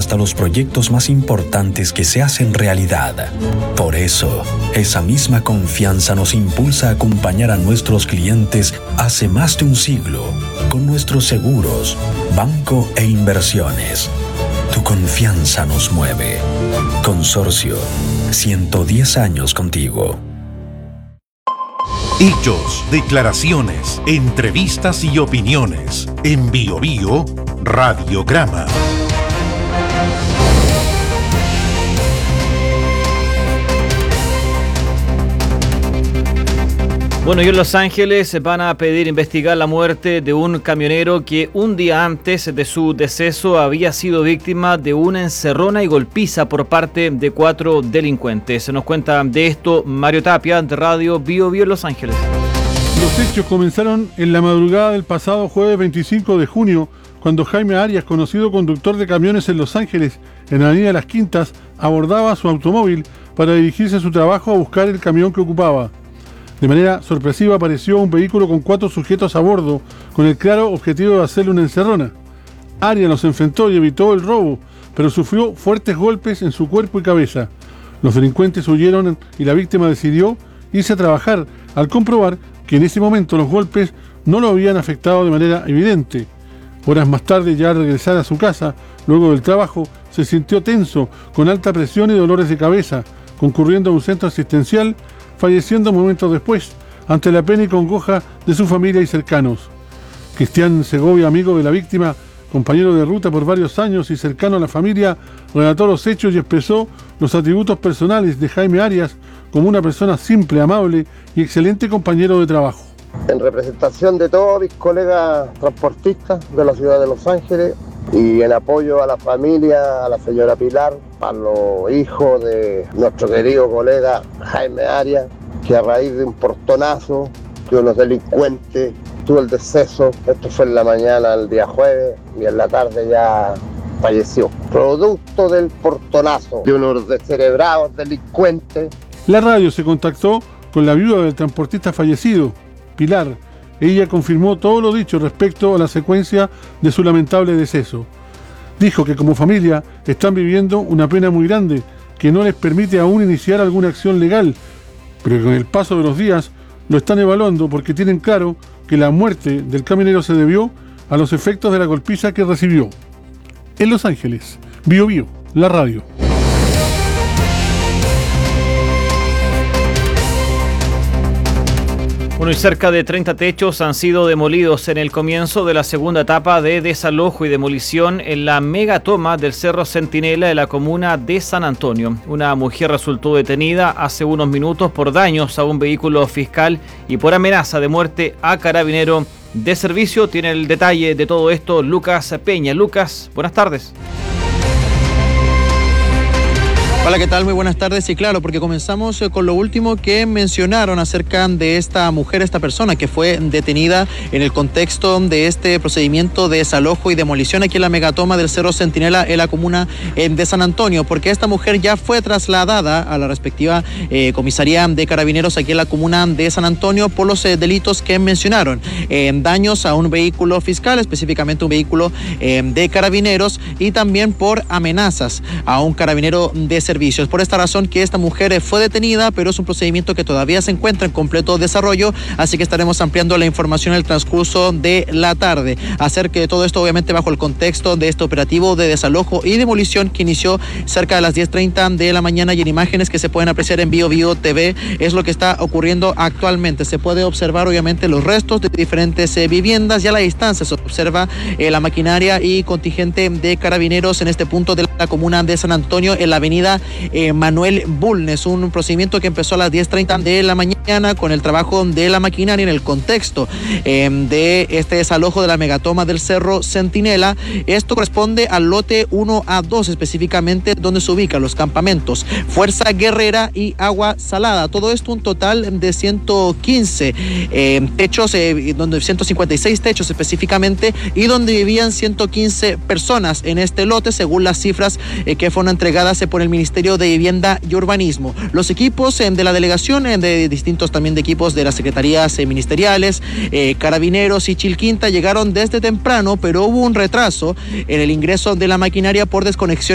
hasta los proyectos más importantes que se hacen realidad. Por eso, esa misma confianza nos impulsa a acompañar a nuestros clientes hace más de un siglo con nuestros seguros, banco e inversiones. Tu confianza nos mueve. Consorcio, 110 años contigo. Hechos, declaraciones, entrevistas y opiniones. En Bio Bio, Radiograma. Bueno, y en Los Ángeles van a pedir investigar la muerte de un camionero que un día antes de su deceso había sido víctima de una encerrona y golpiza por parte de 4 delincuentes. Se nos cuenta de esto Mario Tapia, de Radio Bio Bio en Los Ángeles. Los hechos comenzaron en la madrugada del pasado jueves 25 de junio, cuando Jaime Arias, conocido conductor de camiones en Los Ángeles, en la avenida Las Quintas, abordaba su automóvil para dirigirse a su trabajo a buscar el camión que ocupaba. De manera sorpresiva apareció un vehículo con 4 sujetos a bordo, con el claro objetivo de hacerle una encerrona. Arias los enfrentó y evitó el robo, pero sufrió fuertes golpes en su cuerpo y cabeza. Los delincuentes huyeron y la víctima decidió irse a trabajar, al comprobar que en ese momento los golpes no lo habían afectado de manera evidente. Horas más tarde, ya al regresar a su casa, luego del trabajo, se sintió tenso, con alta presión y dolores de cabeza, concurriendo a un centro asistencial, falleciendo momentos después, ante la pena y congoja de su familia y cercanos. Cristian Segovia, amigo de la víctima, compañero de ruta por varios años y cercano a la familia, relató los hechos y expresó los atributos personales de Jaime Arias como una persona simple, amable y excelente compañero de trabajo. En representación de todos mis colegas transportistas de la ciudad de Los Ángeles y en apoyo a la familia, a la señora Pilar, a los hijos de nuestro querido colega Jaime Arias, que a raíz de un portonazo de unos delincuentes tuvo el deceso. Esto fue en la mañana del día jueves y en la tarde ya falleció, producto del portonazo de unos descerebrados delincuentes. La radio se contactó con la viuda del transportista fallecido, Pilar. Ella confirmó todo lo dicho respecto a la secuencia de su lamentable deceso. Dijo que como familia están viviendo una pena muy grande que no les permite aún iniciar alguna acción legal, pero que con el paso de los días lo están evaluando porque tienen claro que la muerte del camionero se debió a los efectos de la golpiza que recibió. En Los Ángeles, Bio Bio, la radio. Bueno, y cerca de 30 techos han sido demolidos en el comienzo de la segunda etapa de desalojo y demolición en la megatoma del Cerro Centinela de la comuna de San Antonio. Una mujer resultó detenida hace unos minutos por daños a un vehículo fiscal y por amenaza de muerte a carabinero de servicio. Tiene el detalle de todo esto Lucas Peña. Lucas, buenas tardes. Hola, ¿qué tal? Muy buenas tardes. Y claro, porque comenzamos con lo último que mencionaron acerca de esta mujer, esta persona que fue detenida en el contexto de este procedimiento de desalojo y demolición aquí en la megatoma del Cerro Centinela en la comuna de San Antonio, porque esta mujer ya fue trasladada a la respectiva comisaría de carabineros aquí en la comuna de San Antonio por los delitos que mencionaron, daños a un vehículo fiscal, específicamente un vehículo de carabineros, y también por amenazas a un carabinero de servicio. Por esta razón que esta mujer fue detenida, pero es un procedimiento que todavía se encuentra en completo desarrollo, así que estaremos ampliando la información en el transcurso de la tarde acerca de todo esto, obviamente bajo el contexto de este operativo de desalojo y demolición que inició cerca de las 10:30 de la mañana, y en imágenes que se pueden apreciar en Bio Bio TV es lo que está ocurriendo actualmente. Se puede observar obviamente los restos de diferentes viviendas, y a la distancia se observa la maquinaria y contingente de carabineros en este punto de la comuna de San Antonio, en la avenida Manuel Bulnes. Un procedimiento que empezó a las 10:30 de la mañana con el trabajo de la maquinaria en el contexto de este desalojo de la megatoma del Cerro Centinela. Esto corresponde al lote 1A2 específicamente, donde se ubican los campamentos Fuerza Guerrera y Agua Salada. Todo esto un total de 115 techos, donde 156 techos específicamente, y donde vivían 115 personas en este lote, según las cifras que fueron entregadas por el Ministerio de Vivienda y Urbanismo. Los equipos de la delegación, de distintos también de equipos de las secretarías ministeriales, Carabineros y Chilquinta, llegaron desde temprano, pero hubo un retraso en el ingreso de la maquinaria por desconexión